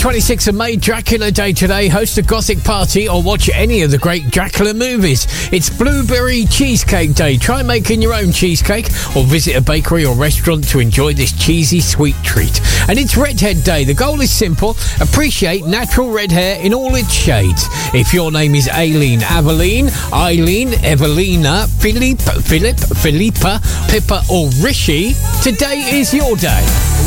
26th of May, Dracula Day today. Host a gothic party or watch any of the great Dracula movies. It's Blueberry Cheesecake Day. Try making your own cheesecake or visit a bakery or restaurant to enjoy this cheesy sweet treat. And it's Redhead Day. The goal is simple. Appreciate natural red hair in all its shades. If your name is Aileen, Aveline, Eileen, Evelina, Philip, Philippa, Pippa or Rishi, today is your day.